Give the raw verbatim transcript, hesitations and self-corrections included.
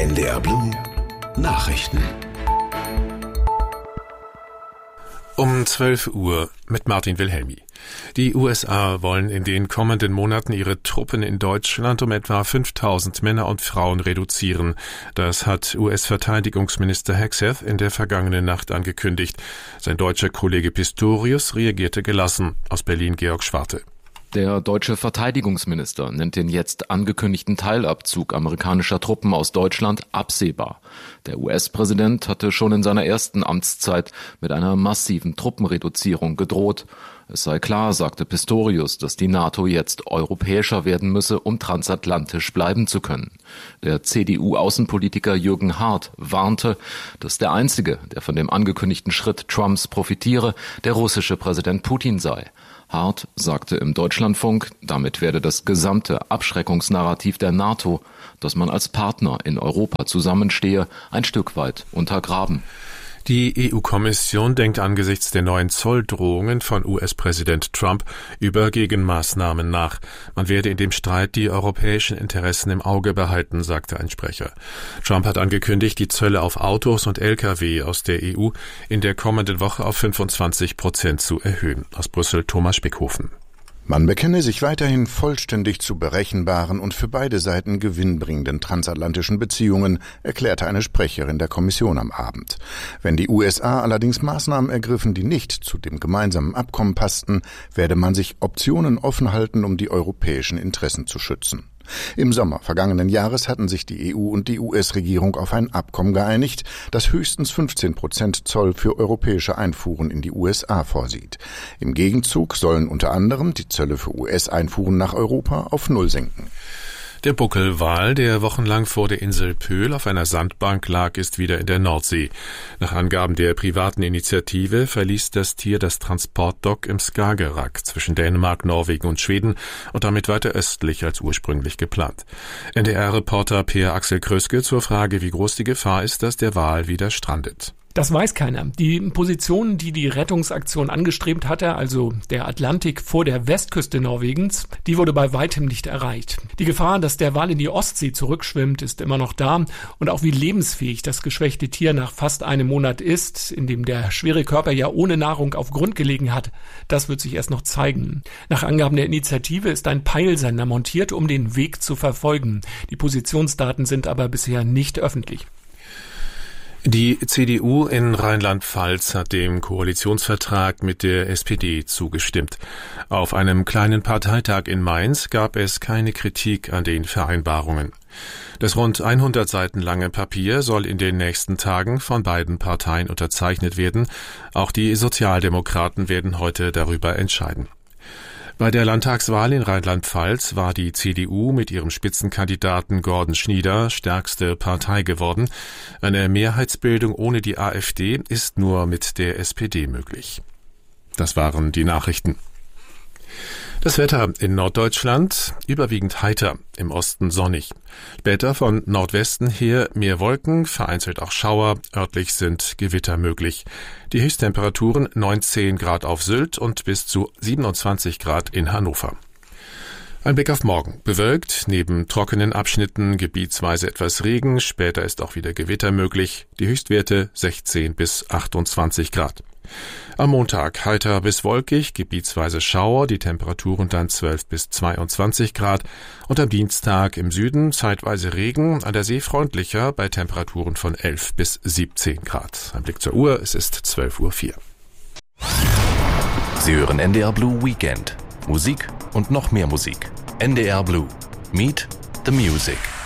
N D R Blue Nachrichten. Um zwölf Uhr mit Martin Wilhelmi. Die U S A wollen in den kommenden Monaten ihre Truppen in Deutschland um etwa fünftausend Männer und Frauen reduzieren. Das hat U S-Verteidigungsminister Hegseth in der vergangenen Nacht angekündigt. Sein deutscher Kollege Pistorius reagierte gelassen. Aus Berlin Georg Schwarte. Der deutsche Verteidigungsminister nennt den jetzt angekündigten Teilabzug amerikanischer Truppen aus Deutschland absehbar. Der U S-Präsident hatte schon in seiner ersten Amtszeit mit einer massiven Truppenreduzierung gedroht. Es sei klar, sagte Pistorius, dass die NATO jetzt europäischer werden müsse, um transatlantisch bleiben zu können. Der C D U-Außenpolitiker Jürgen Hart warnte, dass der Einzige, der von dem angekündigten Schritt Trumps profitiere, der russische Präsident Putin sei. Hart sagte im Deutschlandfunk, damit werde das gesamte Abschreckungsnarrativ der NATO, dass man als Partner in Europa zusammenstehe, ein Stück weit untergraben. Die E U-Kommission denkt angesichts der neuen Zolldrohungen von U S-Präsident Trump über Gegenmaßnahmen nach. Man werde in dem Streit die europäischen Interessen im Auge behalten, sagte ein Sprecher. Trump hat angekündigt, die Zölle auf Autos und L K W aus der E U in der kommenden Woche auf fünfundzwanzig Prozent zu erhöhen. Aus Brüssel Thomas Spickhofen. Man bekenne sich weiterhin vollständig zu berechenbaren und für beide Seiten gewinnbringenden transatlantischen Beziehungen, erklärte eine Sprecherin der Kommission am Abend. Wenn die U S A allerdings Maßnahmen ergriffen, die nicht zu dem gemeinsamen Abkommen passten, werde man sich Optionen offen halten, um die europäischen Interessen zu schützen. Im Sommer vergangenen Jahres hatten sich die E U und die U S-Regierung auf ein Abkommen geeinigt, das höchstens fünfzehn Prozent Zoll für europäische Einfuhren in die U S A vorsieht. Im Gegenzug sollen unter anderem die Zölle für U S-Einfuhren nach Europa auf Null sinken. Der Buckelwal, der wochenlang vor der Insel Pöhl auf einer Sandbank lag, ist wieder in der Nordsee. Nach Angaben der privaten Initiative verließ das Tier das Transportdock im Skagerrak zwischen Dänemark, Norwegen und Schweden und damit weiter östlich als ursprünglich geplant. N D R-Reporter Per Axel Kröske zur Frage, wie groß die Gefahr ist, dass der Wal wieder strandet. Das weiß keiner. Die Position, die die Rettungsaktion angestrebt hatte, also der Atlantik vor der Westküste Norwegens, die wurde bei weitem nicht erreicht. Die Gefahr, dass der Wal in die Ostsee zurückschwimmt, ist immer noch da. Und auch wie lebensfähig das geschwächte Tier nach fast einem Monat ist, in dem der schwere Körper ja ohne Nahrung auf Grund gelegen hat, das wird sich erst noch zeigen. Nach Angaben der Initiative ist ein Peilsender montiert, um den Weg zu verfolgen. Die Positionsdaten sind aber bisher nicht öffentlich. Die C D U in Rheinland-Pfalz hat dem Koalitionsvertrag mit der S P D zugestimmt. Auf einem kleinen Parteitag in Mainz gab es keine Kritik an den Vereinbarungen. Das rund hundert Seiten lange Papier soll in den nächsten Tagen von beiden Parteien unterzeichnet werden. Auch die Sozialdemokraten werden heute darüber entscheiden. Bei der Landtagswahl in Rheinland-Pfalz war die C D U mit ihrem Spitzenkandidaten Gordon Schnieder stärkste Partei geworden. Eine Mehrheitsbildung ohne die A f D ist nur mit der S P D möglich. Das waren die Nachrichten. Das Wetter in Norddeutschland überwiegend heiter, im Osten sonnig. Später von Nordwesten her mehr Wolken, vereinzelt auch Schauer, örtlich sind Gewitter möglich. Die Höchsttemperaturen neunzehn Grad auf Sylt und bis zu siebenundzwanzig Grad in Hannover. Ein Blick auf morgen. Bewölkt, neben trockenen Abschnitten gebietsweise etwas Regen, später ist auch wieder Gewitter möglich. Die Höchstwerte sechzehn bis achtundzwanzig Grad. Am Montag heiter bis wolkig, gebietsweise Schauer, die Temperaturen dann zwölf bis zweiundzwanzig Grad und am Dienstag im Süden zeitweise Regen, an der See freundlicher bei Temperaturen von elf bis siebzehn Grad. Ein Blick zur Uhr, es ist zwölf Uhr vier. Sie hören N D R Blue Weekend. Musik und noch mehr Musik. N D R Blue. Meet the Music.